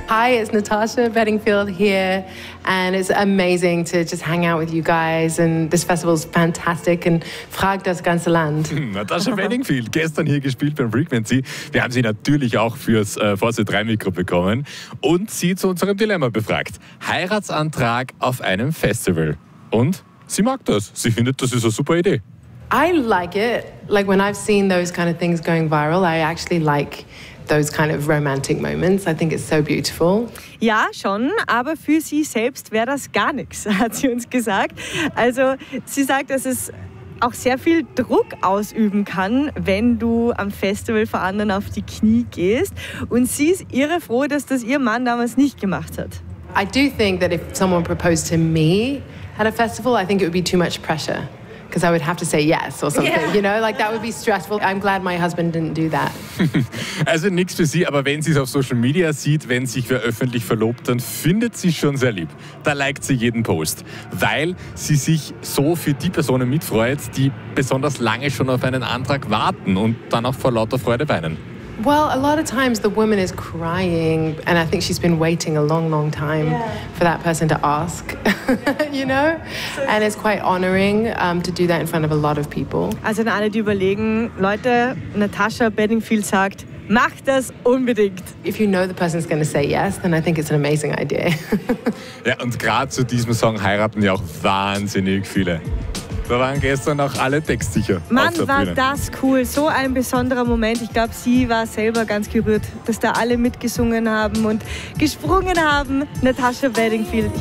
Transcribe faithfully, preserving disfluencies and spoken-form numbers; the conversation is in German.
Hi, it's Natasha Bedingfield here, and it's amazing to just hang out with you guys. And this festival's fantastic and fragt das ganze Land. Natasha Bedingfield, gestern hier gespielt beim Frequency. Wir haben sie natürlich auch fürs äh, Vorzeit drei Mikro bekommen und sie zu unserem Dilemma befragt. Heiratsantrag auf einem Festival. Und sie mag das. Sie findet, das ist eine super Idee. I like it. Like when I've seen those kind of things going viral, I actually like those kind of romantic moments. I think it's so beautiful. Ja, schon, aber für sie selbst wäre das gar nichts, hat sie uns gesagt. Also sie sagt, dass es auch sehr viel Druck ausüben kann, wenn du am Festival vor anderen auf die Knie gehst. Und sie ist irre froh, dass das ihr Mann damals nicht gemacht hat. I do think that if someone proposed to me at a festival, I think it would be too much pressure. Because I would have to say yes or something, yeah. You know, like that would be stressful. I'm glad my husband didn't do that. Also nichts für sie, aber wenn sie es auf Social Media sieht, wenn sich wer öffentlich verlobt, dann findet sie es schon sehr lieb. Da liked sie jeden Post, weil sie sich so für die Personen mitfreut, die besonders lange schon auf einen Antrag warten und dann auch vor lauter Freude weinen. Well, a lot of times the woman is crying, and I think she's been waiting a long, long time yeah. for that person to ask, you know? And it's quite honoring um, to do that in front of a lot of people. Also an alle, die überlegen, Leute, Natasha Bedingfield sagt, macht das unbedingt. If you know the person's going to say yes, then I think it's an amazing idea. Ja, und gerade zu diesem Song heiraten ja auch wahnsinnig viele. Da waren gestern auch alle textsicher. Mann, war das cool. So ein besonderer Moment. Ich glaube, sie war selber ganz gerührt, dass da alle mitgesungen haben und gesprungen haben. Natasha Bedingfield.